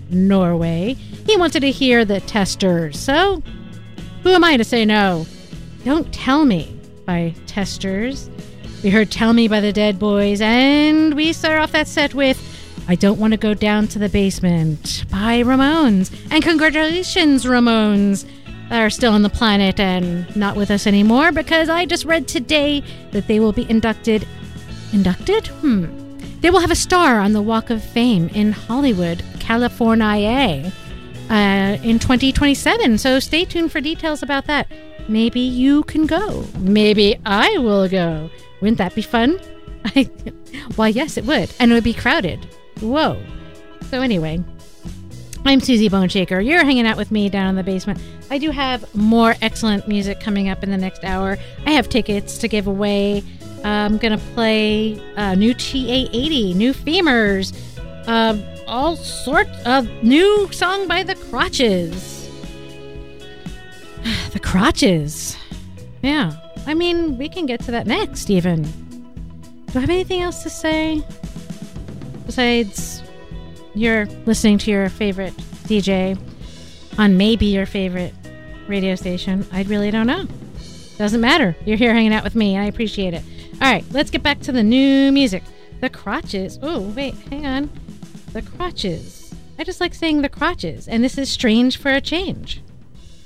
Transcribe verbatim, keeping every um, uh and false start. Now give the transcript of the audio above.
Norway. He wanted to hear the Testers, so who am I to say no? Don't Tell Me by Testers. We heard Tell Me by the Dead Boys, and we start off that set with I Don't Want to Go Down to the Basement by Ramones. And congratulations, Ramones, that are still on the planet and not with us anymore, because I just read today that they will be inducted. Inducted? Hmm. They will have a star on the Walk of Fame in Hollywood, California, uh, in twenty twenty-seven. So stay tuned for details about that. Maybe you can go. Maybe I will go. Wouldn't that be fun? I, why, yes, it would. And it would be crowded. Whoa. So anyway, I'm Susie Boneshaker. You're hanging out with me down in the basement. I do have more excellent music coming up in the next hour. I have tickets to give away. I'm going to play uh, new T A eighty, new Femurs, uh, all sorts of new song by The Crotches. The Crotches. Yeah. I mean, we can get to that next, even. Do I have anything else to say? Besides, you're listening to your favorite D J on maybe your favorite radio station. I really don't know. Doesn't matter. You're here hanging out with me, and I appreciate it. All right, let's get back to the new music. The Crotches. Oh, wait, hang on. The Crotches. I just like saying The Crotches, and this is Strange for a Change.